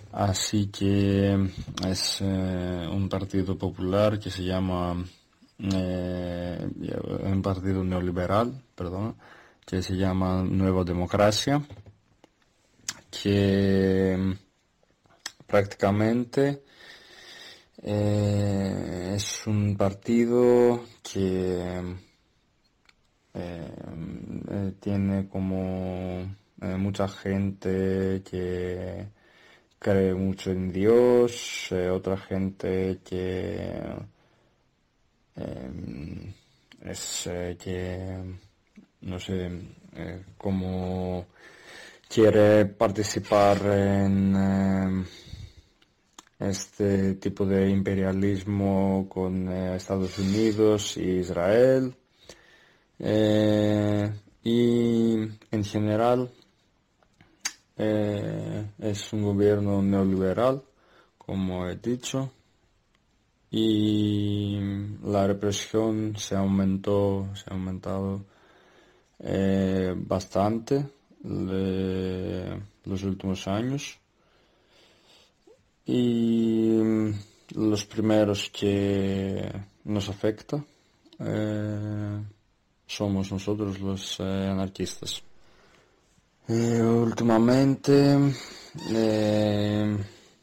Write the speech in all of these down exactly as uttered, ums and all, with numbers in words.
Así que es eh, un partido popular que se llama, eh, un partido neoliberal, perdón, que se llama Nueva Democracia, que prácticamente eh, es un partido que eh, eh, tiene como eh, mucha gente que cree mucho en Dios, eh, otra gente que eh, es eh, que no sé eh, cómo quiere participar en eh, este tipo de imperialismo con eh, Estados Unidos y Israel. Eh, y en general eh, es un gobierno neoliberal, como he dicho, y la represión se aumentó, se ha aumentado eh, bastante de los últimos años. Y los primeros que nos afecta eh, somos nosotros los eh, anarquistas. Eh, últimamente eh,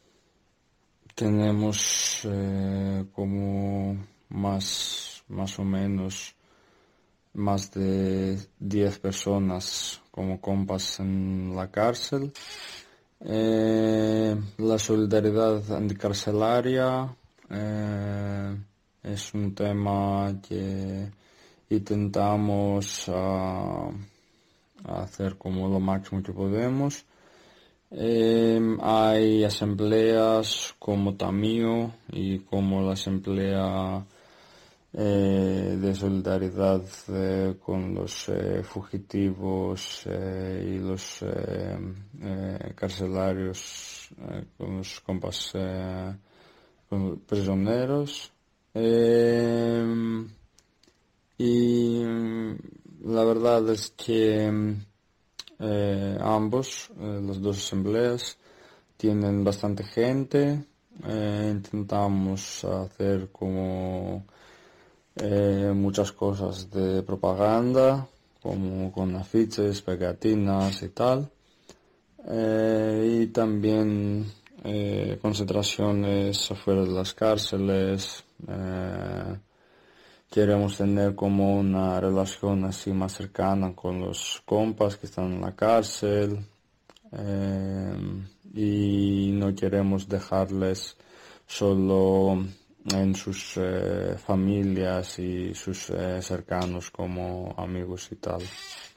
tenemos eh, como más, más o menos más de diez personas como compas en la cárcel. Eh, la solidaridad anticarcelaria eh, es un tema que intentamos uh, hacer como lo máximo que podemos. Eh, hay asambleas como Tamío y como la asamblea eh, de solidaridad eh, con los eh, fugitivos eh, y los eh, eh, carcelarios, eh, con los compas eh, con los prisioneros. Eh, y la verdad es que eh, ambos, eh, las dos asambleas, tienen bastante gente. Eh, intentamos hacer como eh, muchas cosas de propaganda, como con afiches, pegatinas y tal. Eh, y también eh, concentraciones afuera de las cárceles. Eh, queremos tener como una relación así más cercana con los compas que están en la cárcel. Eh, y no queremos dejarles solo en sus eh, familias y sus eh, cercanos como amigos y tal.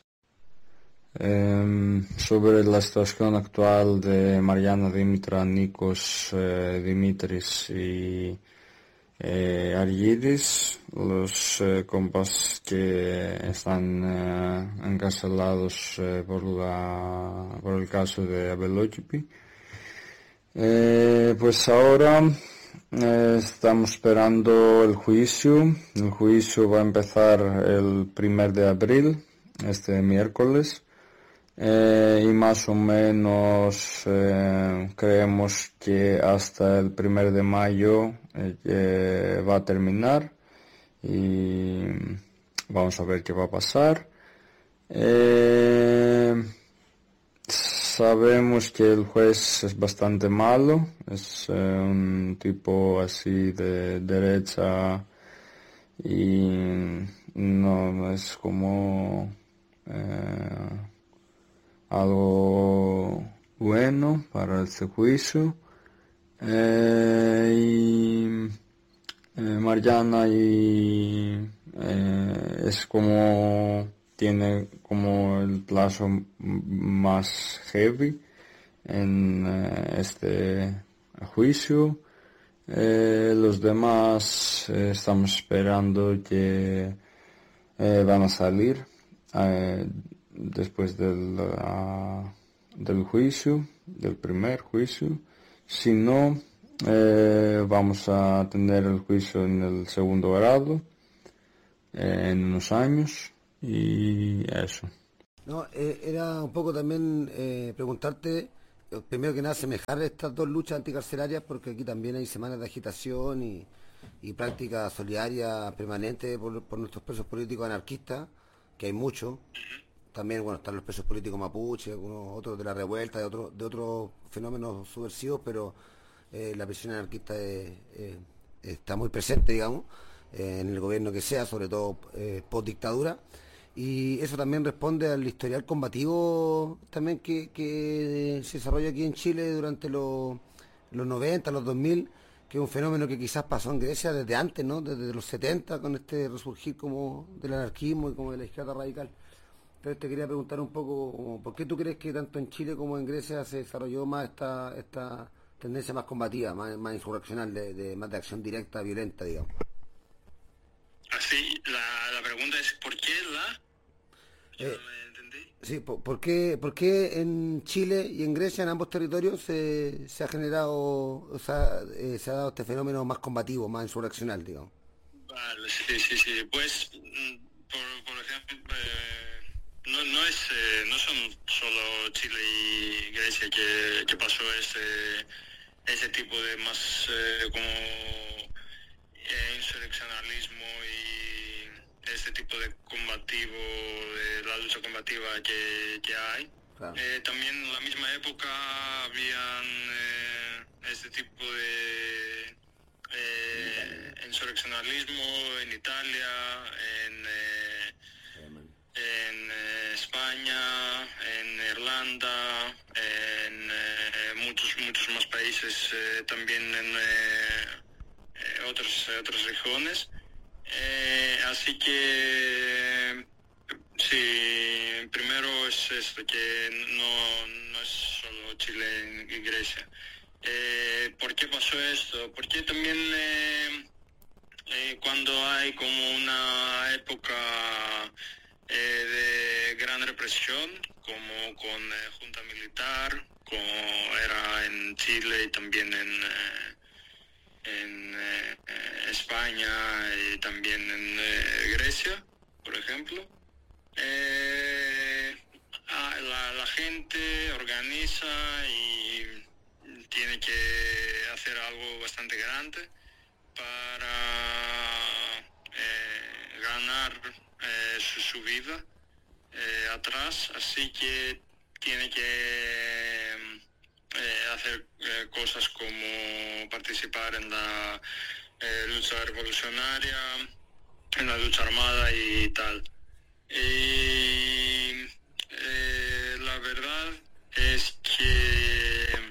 Eh, sobre la situación actual de Mariana Dimitra, Nikos eh, Dimitris y eh, Argidis, los eh, compas que están eh, encarcelados eh, por, la, por el caso de Abelokipi. Eh, pues ahora eh, estamos esperando el juicio. El juicio va a empezar el primer de abril, este miércoles. Eh, y más o menos eh, creemos que hasta el primer de mayo eh, va a terminar y vamos a ver qué va a pasar. Eh, sabemos que el juez es bastante malo, es eh, un tipo así de derecha y no, no es como eh, algo bueno para este juicio. Eh, y eh, Mariana y eh, es como tiene como el plazo m- más heavy en eh, este juicio. Eh, los demás eh, estamos esperando que eh, van a salir eh, después del, ah, del juicio, del primer juicio. Si no, eh, vamos a tener el juicio en el segundo grado eh, en unos años y eso. No, eh, era un poco también eh, preguntarte eh, primero que nada, semejar estas dos luchas anticarcelarias, porque aquí también hay semanas de agitación y, y práctica solidaria permanente por, por nuestros presos políticos anarquistas, que hay muchos. También, bueno, están los presos políticos mapuche, algunos otros de la revuelta, de otros de otros fenómenos subversivos, pero eh, la presión anarquista es, eh, está muy presente, digamos, eh, en el gobierno que sea, sobre todo eh, post dictadura. Y eso también responde al historial combativo también que, que se desarrolla aquí en Chile durante los, los noventa, los dos mil, que es un fenómeno que quizás pasó en Grecia desde antes, ¿no? Desde los setenta, con este resurgir como del anarquismo y como de la izquierda radical. Entonces te quería preguntar un poco, como, ¿por qué tú crees que tanto en Chile como en Grecia se desarrolló más esta, esta tendencia más combativa, más, más insurreccional, de, de más de acción directa, violenta, digamos? Así, la, la pregunta es, ¿por qué la? Yo no Eh, me entendí. sí, ¿por, por qué, ¿por qué en Chile y en Grecia, en ambos territorios, se, se ha generado, o sea, eh, se ha dado este fenómeno más combativo, más insurreccional, digamos? Vale, sí, sí, sí. Pues, mm, por, por ejemplo, eh, no, no es, eh, no son solo Chile y Grecia que, que pasó ese, ese tipo de más eh, como eh, insurreccionalismo y ese tipo de combativo, de la lucha combativa que, que hay. Claro. Eh, también en la misma época habían eh, este tipo de En Italia, eh, ¿no? insurreccionalismo en Italia, en, eh, Alemania. en eh, España, en Irlanda, en eh, muchos muchos más países, eh, también en eh, eh, otros, otras regiones. Eh, así que sí, primero es esto, que no, no es solo Chile y Grecia. Eh, ¿por qué pasó esto? Porque también eh, eh, cuando hay como una época eh, de gran represión, como con eh, junta militar, como era en Chile y también en, eh, en eh, España y también en eh, Grecia, por ejemplo. Eh, ah, la, la gente organiza y tiene que hacer algo bastante grande para eh, ganar eh, su, su vida eh, atrás, así que tiene que eh, hacer eh, cosas como participar en la eh, lucha revolucionaria, en la lucha armada y tal. Y eh, la verdad es que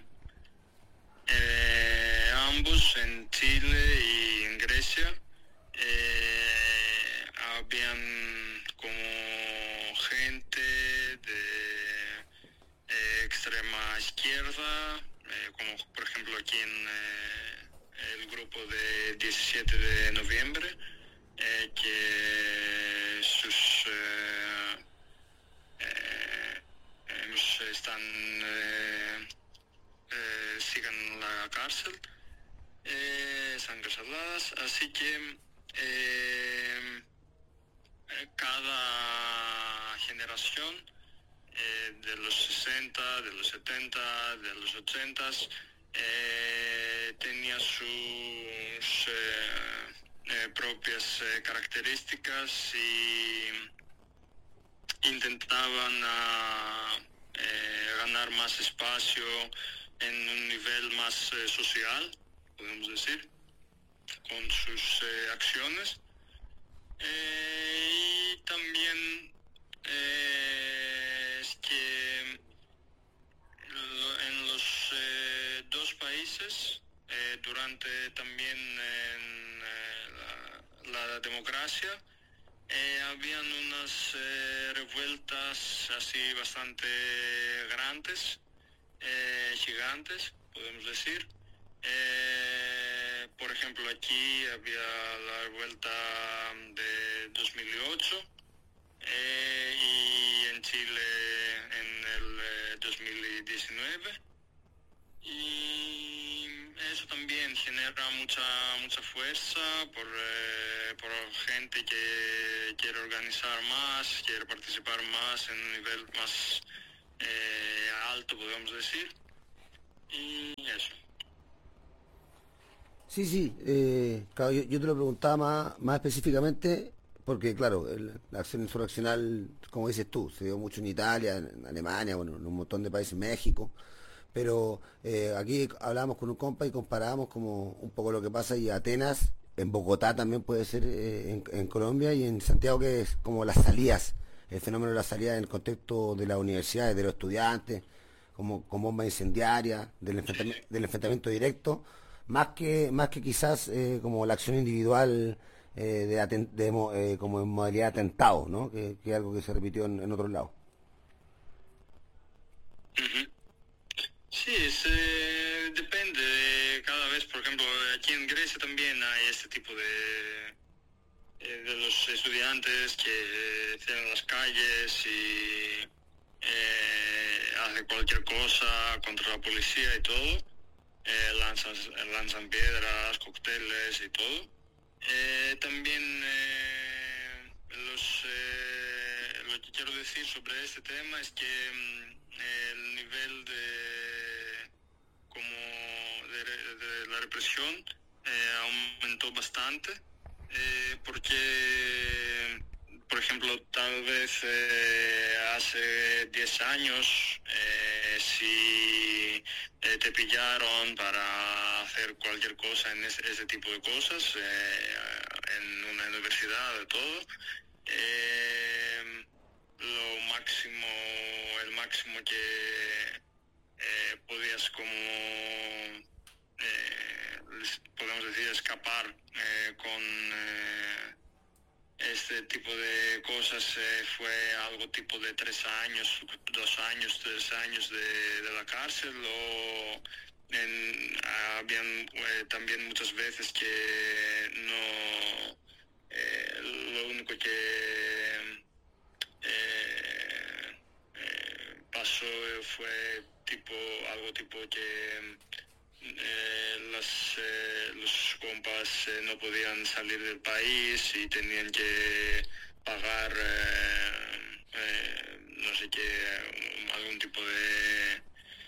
eh, ambos, en Chile y en Grecia, eh, habían como gente de eh, extrema izquierda, eh, como por ejemplo aquí en eh, el grupo de diecisiete de noviembre, eh, que sus eh, eh, eh, están eh, eh, sigan en la cárcel, eh, están encarceladas, así que eh, eh, cada generación eh, de los sesenta, de los setenta, de los ochenta, eh, tenía sus eh, eh, propias eh, características y intentaban a, eh, ganar más espacio en un nivel más eh, social, podemos decir, con sus eh, acciones. Eh, y también eh, es que lo- en los eh, dos países, eh, durante también en, eh, la, la democracia, eh, habían unas eh, revueltas así bastante grandes, eh, gigantes, podemos decir. Eh, por ejemplo, aquí había la revuelta de dos mil ocho eh, y en Chile en el eh, dos mil diecinueve. Y eso también genera mucha mucha fuerza por, eh, por gente que quiere organizar más, quiere participar más en un nivel más eh, alto, podemos decir. Y eso. Sí, sí, eh, claro, yo, yo te lo preguntaba más, más específicamente porque, claro, el- la acción insurreccional, como dices tú, se dio mucho en Italia, en, en Alemania, bueno, en un montón de países, México, pero eh, aquí hablábamos con un compa y comparábamos como un poco lo que pasa y Atenas, en Bogotá también puede ser, eh, en, en Colombia y en Santiago, que es como las salidas, el fenómeno de las salidas en el contexto de las universidades, de los estudiantes, como con bomba incendiaria, del Sí, enfrentamiento, sí. del enfrentamiento directo, más que más que quizás eh, como la acción individual eh, de, aten- de mo- eh, como en modalidad de atentado, ¿no? Que, que es algo que se repitió en, en otros lados. Ujú. Sí, es, eh, depende de cada vez, por ejemplo, aquí en Grecia también hay este tipo de, eh, de los estudiantes que eh, cierran las calles y eh, hacen cualquier cosa contra la policía y todo, eh, lanzan, lanzan piedras, cócteles y todo. Eh, también eh, los, eh, lo que quiero decir sobre este tema es que mm, el nivel de como de, re- de la represión eh, aumentó bastante eh, porque por ejemplo tal vez eh, hace diez años eh, si eh, te pillaron para hacer cualquier cosa en ese, ese tipo de cosas eh, en una universidad de todo eh, lo máximo el máximo que eh, podías como, eh, podemos decir, escapar eh, con eh, este tipo de cosas eh, fue algo tipo de tres años, dos años, tres años de, de la cárcel o en, habían eh, también muchas veces que no, eh, lo único que eh, eh, pasó fue tipo algo tipo que eh, las, eh, los compas eh, no podían salir del país y tenían que pagar eh, eh, no sé qué um, algún tipo de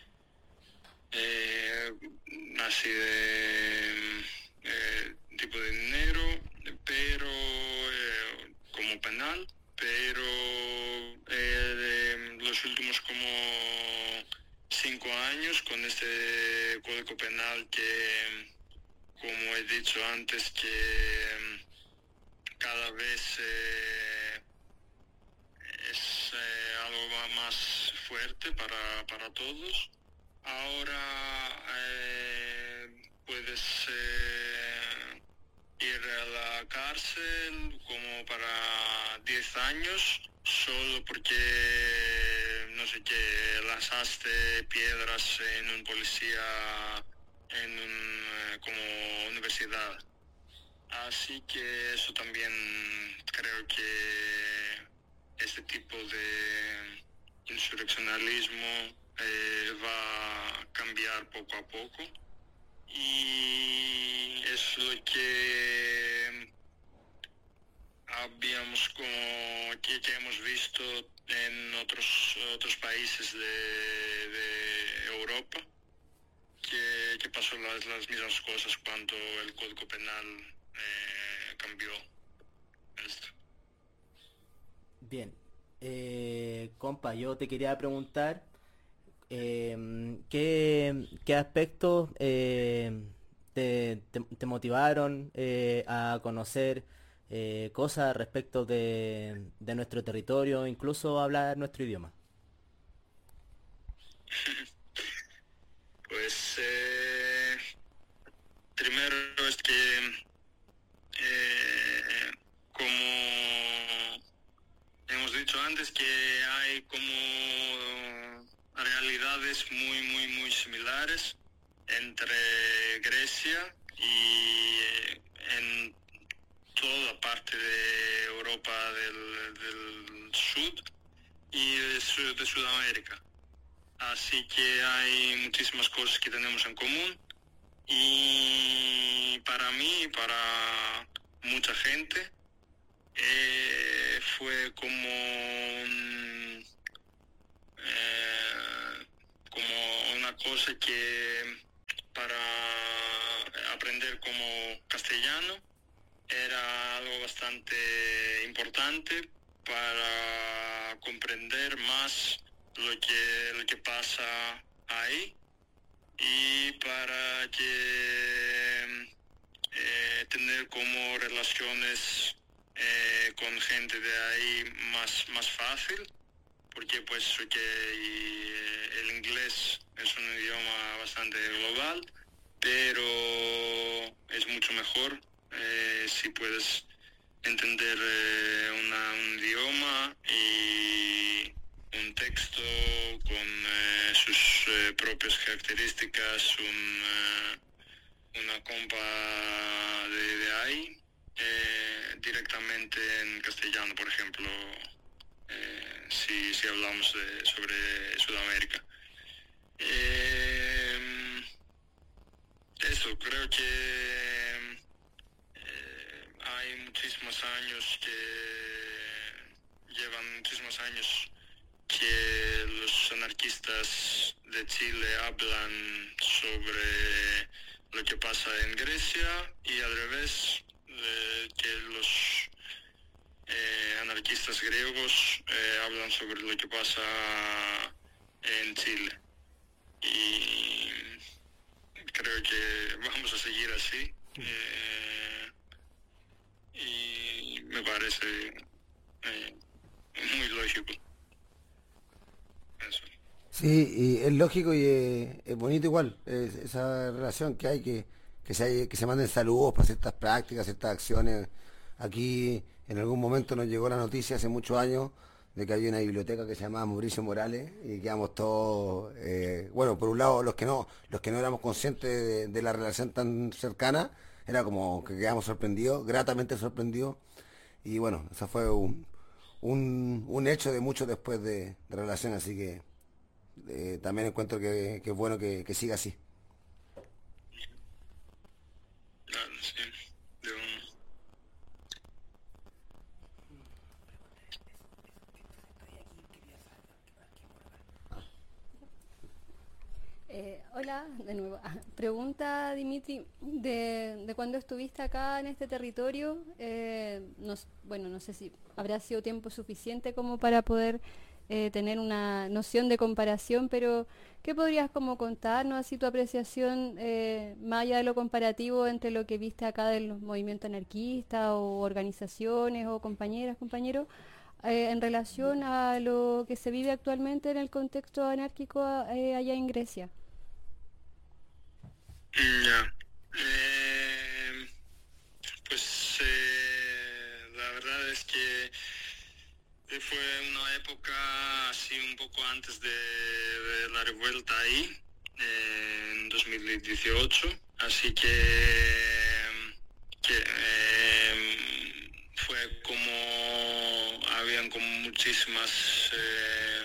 eh, así de eh, tipo de dinero, pero eh, como penal, pero eh, de los últimos como cinco años con este código penal que, como he dicho antes, que cada vez eh, es eh, algo más fuerte para, para todos. Ahora eh, puedes eh, ir a la cárcel como para diez años solo porque, no sé qué, lanzaste piedras en un policía en un, eh, como universidad. Así que eso también creo que este tipo de insurreccionalismo eh, va a cambiar poco a poco y es lo que habíamos como que, que hemos visto en otros otros países de, de Europa que, que pasó las, las mismas cosas cuando el Código Penal eh, cambió esto. Bien, eh, compa, yo te quería preguntar eh, ¿qué, qué aspectos eh, te, te- te motivaron eh, a conocer eh, cosas respecto de, de nuestro territorio, incluso hablar nuestro idioma? Pues eh, primero es que eh, como hemos dicho antes que hay como realidades muy, muy, muy similares entre Grecia y eh, en toda parte de Europa del, del sur y de, Sud- de Sudamérica. Así que hay muchísimas cosas que tenemos en común y para mí y para mucha gente eh, fue como un, eh, como una cosa que para aprender como castellano era algo bastante importante para comprender más lo que, lo que pasa ahí y para que eh, tener como relaciones eh, con gente de ahí más, más fácil, porque pues que y, eh, el inglés es un idioma bastante global, pero es mucho mejor eh, si puedes entender eh, una, un idioma y un texto con eh, sus eh, propias características, un, eh, una compa de, de ahí, eh, directamente en castellano, por ejemplo, eh, si, si hablamos de, sobre Sudamérica. Eh, eso, creo que eh, hay muchísimos años que llevan muchísimos años que los anarquistas de Chile hablan sobre lo que pasa en Grecia y al revés, eh, que los eh, anarquistas griegos eh, hablan sobre lo que pasa en Chile. Y creo que vamos a seguir así. Eh, y me parece eh, muy lógico. Eso. Sí, y es lógico y es, es bonito igual, es- esa relación que hay, que, que se, hay- que se manden saludos para ciertas prácticas, ciertas acciones. Aquí en algún momento nos llegó la noticia hace muchos años de que había una biblioteca que se llamaba Mauricio Morales y quedamos todos, eh, bueno, por un lado los que no, los que no éramos conscientes de, de la relación tan cercana, era como que quedamos sorprendidos, gratamente sorprendidos, y bueno, eso fue un, un, un hecho de mucho después de, de relación, así que eh, también encuentro que, que es bueno que, que siga así. Claro, sí. De un- Eh, hola, de nuevo. Ah, pregunta, Dimitri, de, de cuando estuviste acá en este territorio, eh, no s- bueno, no sé si habrá sido tiempo suficiente como para poder eh, tener una noción de comparación, pero ¿qué podrías como contarnos así tu apreciación eh, más allá de lo comparativo entre lo que viste acá de los movimientos anarquistas o organizaciones o compañeras, compañeros, eh, en relación a lo que se vive actualmente en el contexto anárquico eh, allá en Grecia? Ya. Eh, pues eh, la verdad es que eh, fue una época así un poco antes de, de la revuelta ahí, eh, en dos mil dieciocho, así que, que eh, fue como, habían como muchísimas eh,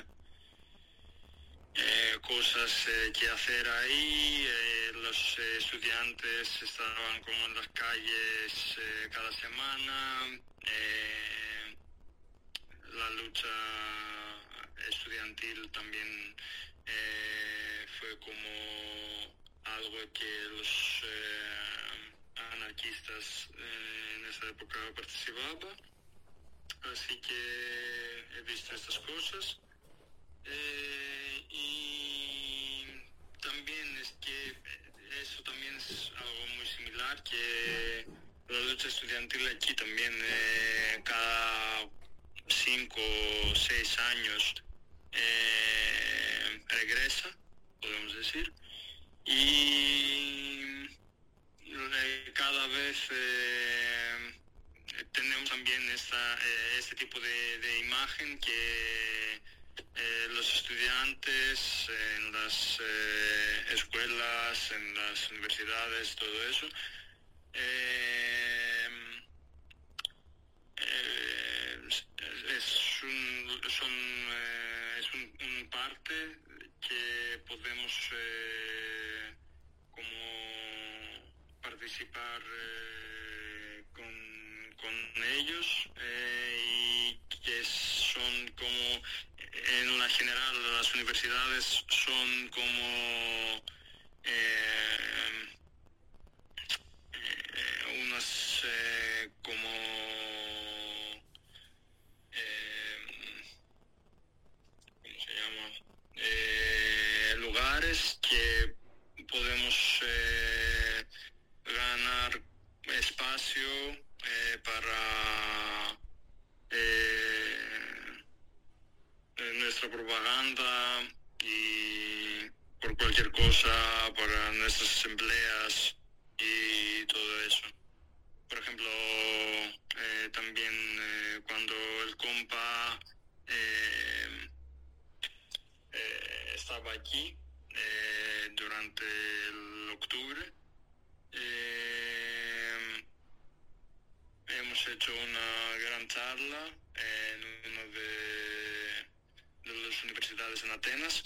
eh, cosas eh, que hacer ahí. Eh, los eh, estudiantes estaban como en las calles eh, cada semana. Eh, la lucha estudiantil también eh, fue como algo que los eh, anarquistas eh, en esa época participaban. Así que he visto estas cosas. Eh, y también es que eh, eso también es algo muy similar, que la lucha estudiantil aquí también eh, cada cinco o seis años eh, regresa, podemos decir, y eh, cada vez eh, tenemos también esta, eh, este tipo de, de imagen que eh, los estudiantes en las eh, escuelas, en las universidades, todo eso, eh, eh, es, es un, son, eh, es un, un parte que podemos eh, como participar eh, con, con ellos eh, y que son como en la general las universidades son como para eh, nuestra propaganda y por cualquier cosa, para nuestras asambleas y todo eso. Por ejemplo, eh, también eh, cuando el compa eh, eh, estaba aquí eh, durante el octubre, eh, hemos hecho una gran charla en una de, de las universidades en Atenas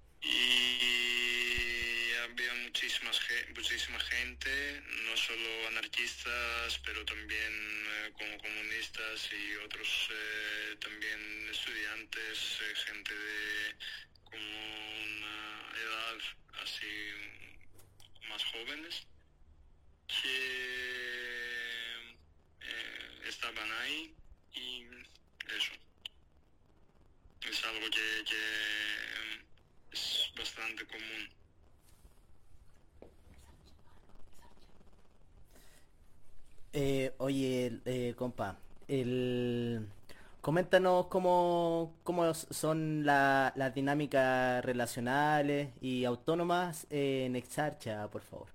y había muchísimas, ge- muchísima gente, no solo anarquistas, pero también eh, como comunistas y otros eh, también estudiantes, eh, gente de como una edad así más jóvenes, que eh, estaban ahí y eso. Es algo que, que es bastante común. Eh, oye, eh, compa, el... coméntanos cómo, cómo son la- las dinámicas relacionales y autónomas en Exarcha, por favor.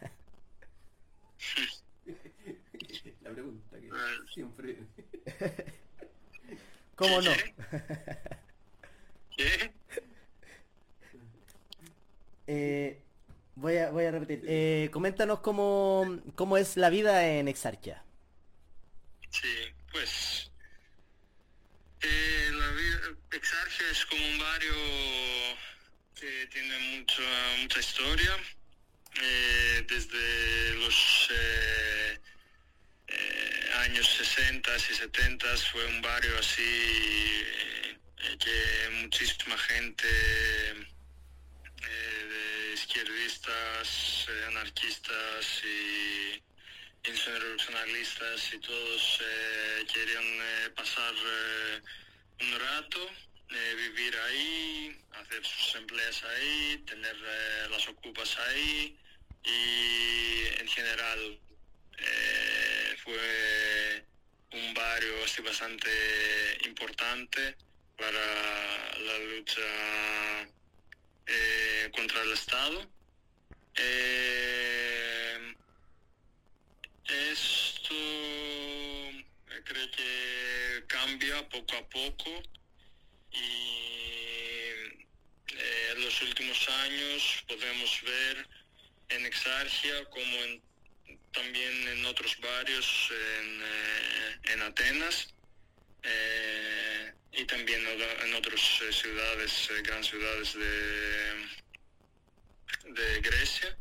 La pregunta que Eh, siempre... ¿Cómo no? ¿Qué? Eh, voy a, voy a repetir. Eh, coméntanos cómo, cómo es la vida en Exarcha. Sí, pues eh, la vida, Exarchia es como un barrio que tiene mucha, mucha historia. Eh, desde los eh, eh, años sesenta y setenta fue un barrio así eh, que muchísima gente eh, de izquierdistas, eh, anarquistas y insurreccionalistas y todos eh, querían eh, pasar eh, un rato, eh, vivir ahí, hacer sus empleos ahí, tener eh, las ocupas ahí y en general eh, fue un barrio así bastante importante para la lucha eh, contra el Estado. Eh, esto eh, creo que cambia poco a poco y eh, en los últimos años podemos ver en Exarchia como en, también en otros barrios en, eh, en Atenas eh, y también en otras eh, ciudades, eh, grandes ciudades de, de Grecia,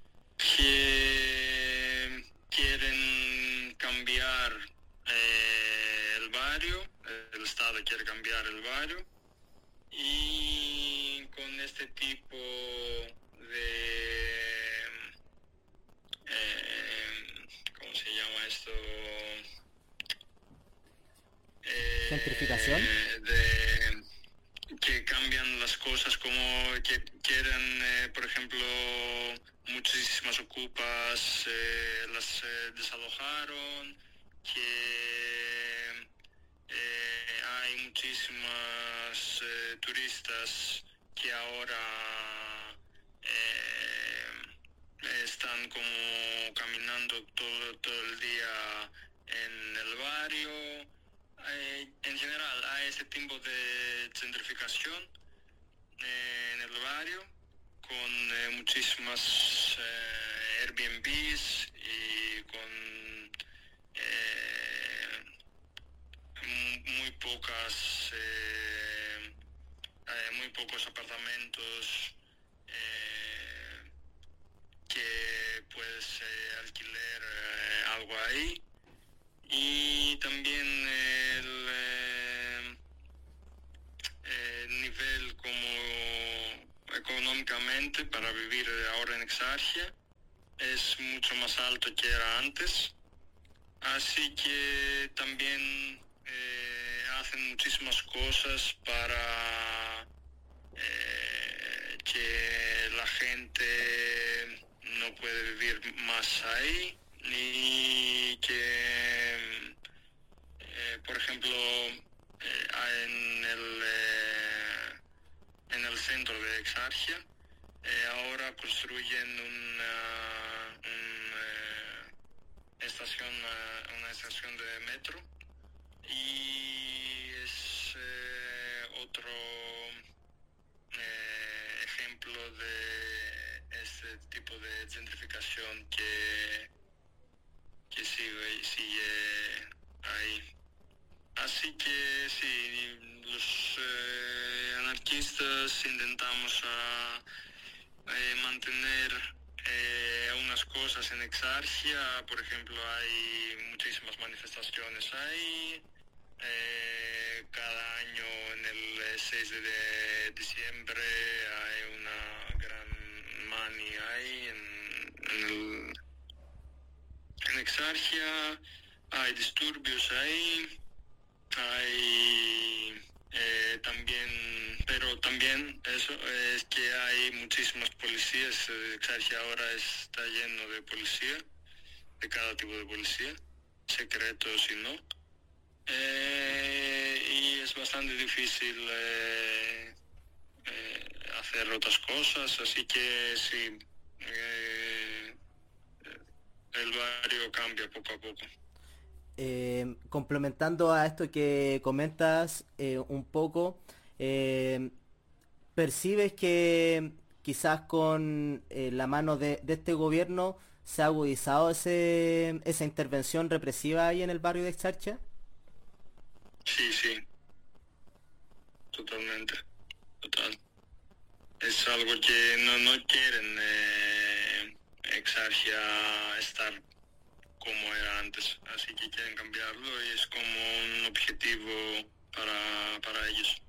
que quieren cambiar eh, el barrio, el Estado quiere cambiar el barrio y con este tipo de, eh, ¿cómo se llama esto? Eh, ¿Gentrificación? de que cambian las cosas, como que quieren, eh, por ejemplo, muchísimas ocupas eh, las eh, desalojaron, que eh, hay muchísimas eh, turistas que ahora eh, están como caminando todo, todo el día en el barrio. Eh, en general hay ese tipo de gentrificación eh, en el barrio con eh, muchísimas eh, Airbnbs y con eh, m- muy pocas eh, eh, muy pocos apartamentos eh, que puedes eh, alquiler eh, algo ahí. Y también el, eh, el nivel como económicamente para vivir ahora en Exarchia es mucho más alto que era antes. Así que también eh, hacen muchísimas cosas para eh, que la gente no puede vivir más ahí, ni que estación de metro y es eh, otro eh, ejemplo de este tipo de gentrificación que, que sigue, sigue ahí. Así que sí, los eh, anarquistas intentamos a, eh, mantener eh, unas cosas en Exarchia. Por ejemplo, hay muchísimas manifestaciones ahí. Eh, cada año en el seis de diciembre hay una gran mani ahí en, en, el, en Exarchia. Hay disturbios ahí. Hay eh, también, pero también eso es que hay muchísimas policías. Exarchia ahora está lleno de policía, de cada tipo de policía, secretos y no. Eh, y es bastante difícil eh, eh, hacer otras cosas, así que sí, eh, el barrio cambia poco a poco. Eh, complementando a esto que comentas eh, un poco, eh, ¿percibes que quizás con eh, la mano de, de este gobierno se ha agudizado ese, esa intervención represiva ahí en el barrio de Exarchia? Sí, sí, totalmente, total. Es algo que no, no quieren eh, Exarchia estar como era antes, así que quieren cambiarlo y es como un objetivo para, para ellos.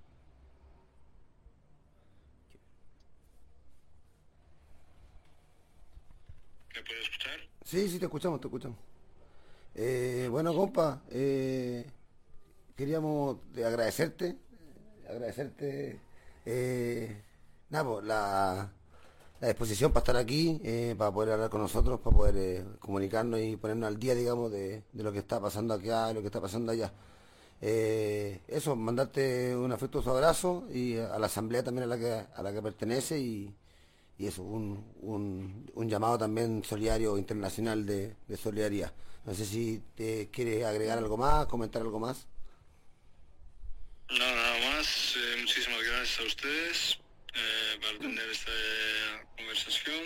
¿Me puedes escuchar? Sí, sí, te escuchamos, te escuchamos. Eh, bueno, compa, eh, queríamos eh, agradecerte, agradecerte, eh, nada, pues, la, la disposición para estar aquí, eh, para poder hablar con nosotros, para poder eh, comunicarnos y ponernos al día, digamos, de, de lo que está pasando acá, de lo que está pasando allá. Eh, eso, mandarte un afectuoso abrazo y a la asamblea también a la que, a la que pertenece y, y eso, un, un, un llamado también solidario internacional de, de solidaridad. No sé si te quieres agregar algo más, comentar algo más. No, nada más. Eh, muchísimas gracias a ustedes eh, para tener esta conversación.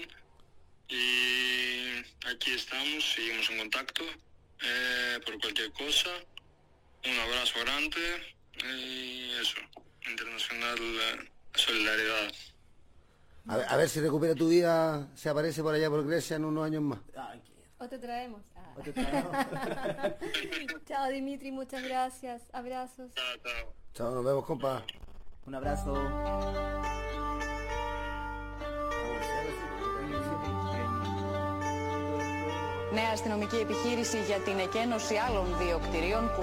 Y aquí estamos, seguimos en contacto eh, por cualquier cosa. Un abrazo grande y eso, internacional eh, solidaridad. A ver, a ver si recupera tu vida, se aparece por allá por Grecia en unos años más. O te traemos. Ah. ¿O te traemos? Chao, Dimitri, muchas gracias. Abrazos. Chao, chao. Chao, nos vemos, compa. Un abrazo. Νέα αστυνομική επιχείρηση για την εκένωση άλλων δύο κτηρίων που